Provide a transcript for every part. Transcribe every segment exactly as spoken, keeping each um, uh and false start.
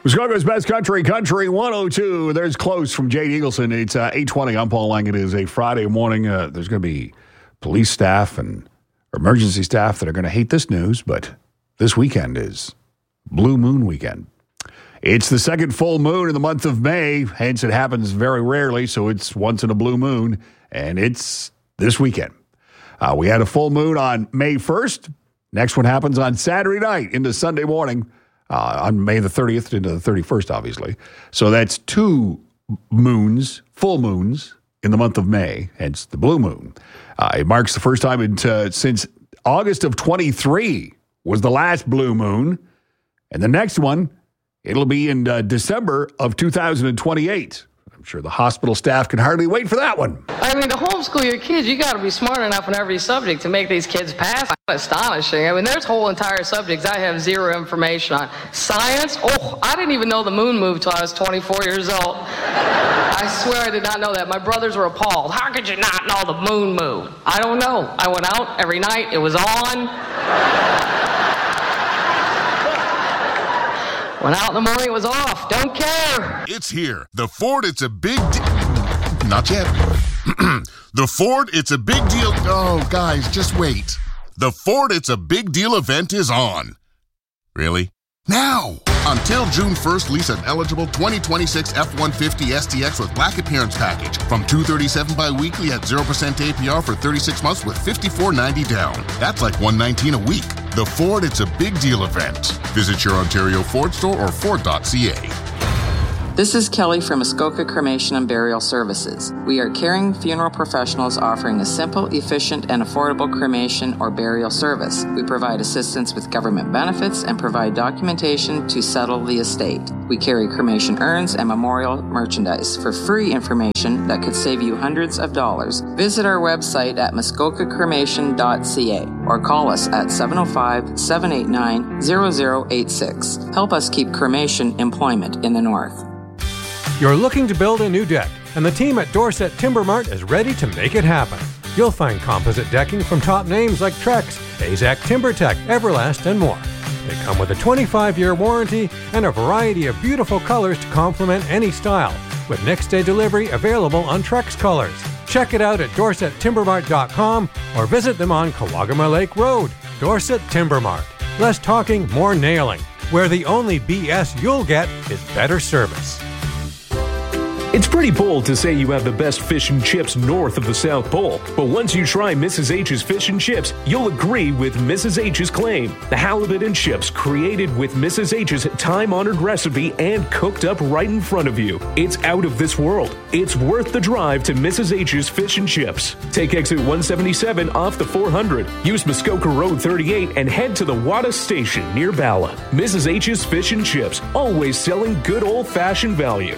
Muskoka's Best Country, Country one oh two. There's Close from Jade Eagleson. It's uh, eight twenty. I'm Paul Lang. It is a Friday morning. Uh, there's going to be police staff and emergency staff that are going to hate this news, but this weekend is Blue Moon Weekend. It's the second full moon in the month of May, hence it happens very rarely, so it's once in a blue moon, and it's this weekend. Uh, we had a full moon on May first. Next one happens on Saturday night into Sunday morning. Uh, on May the thirtieth into the thirty-first, obviously. So that's two moons, full moons, in the month of May, hence the blue moon. Uh, it marks the first time in, uh, since August of twenty-three was the last blue moon. And the next one, it'll be in uh, December of two thousand twenty-eight. I'm sure the hospital staff can hardly wait for that one. I mean, to homeschool your kids, you got to be smart enough in every subject to make these kids pass. Astonishing. I mean, there's whole entire subjects I have zero information on. Science? Oh, I didn't even know the moon moved till I was twenty-four years old. I swear I did not know that. My brothers were appalled. How could you not know the moon moved? I don't know. I went out every night. It was on. Went out in the morning, it was off. Don't care. It's here. The Ford, it's a big deal. Not yet. The Ford, it's a big deal. Oh, guys, just wait. The Ford, it's a big deal event is on. Really? Now! Until June first, lease an eligible twenty twenty-six F one fifty S T X with black appearance package from two hundred thirty-seven dollars bi-weekly at zero percent A P R for thirty-six months with fifty-four ninety down. That's like one hundred nineteen dollars a week. The Ford, it's a big deal event. Visit your Ontario Ford store or Ford dot C A. This is Kelly from Muskoka Cremation and Burial Services. We are caring funeral professionals offering a simple, efficient, and affordable cremation or burial service. We provide assistance with government benefits and provide documentation to settle the estate. We carry cremation urns and memorial merchandise for free information that could save you hundreds of dollars. Visit our website at muskoka cremation dot c a or call us at seven oh five, seven eight nine, zero zero eight six. Help us keep cremation employment in the North. You're looking to build a new deck, and the team at Dorset Timber Mart is ready to make it happen. You'll find composite decking from top names like Trex, AZEK TimberTech, Everlast, and more. They come with a twenty-five year warranty and a variety of beautiful colors to complement any style, with next-day delivery available on Trex colors. Check it out at dorset timber mart dot com or visit them on Kawagama Lake Road. Dorset Timber Mart. Less talking, more nailing, where the only B S you'll get is better service. It's pretty bold to say you have the best fish and chips north of the South Pole, but once you try Missus H's Fish and Chips, you'll agree with Missus H's claim. The halibut and chips created with Missus H's time-honored recipe and cooked up right in front of you. It's out of this world. It's worth the drive to Missus H's Fish and Chips. Take exit one seventy-seven off the four hundred. Use Muskoka Road thirty-eight and head to the Wada Station near Bala. Missus H's Fish and Chips, always selling good old-fashioned value.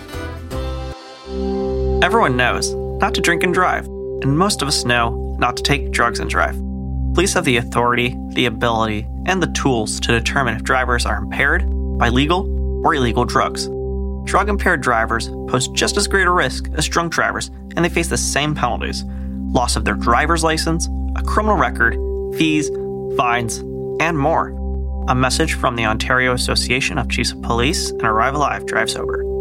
Everyone knows not to drink and drive, and most of us know not to take drugs and drive. Police have the authority, the ability, and the tools to determine if drivers are impaired by legal or illegal drugs. Drug-impaired drivers pose just as great a risk as drunk drivers, and they face the same penalties: loss of their driver's license, a criminal record, fees, fines, and more. A message from the Ontario Association of Chiefs of Police and Arrive Alive Drive Sober.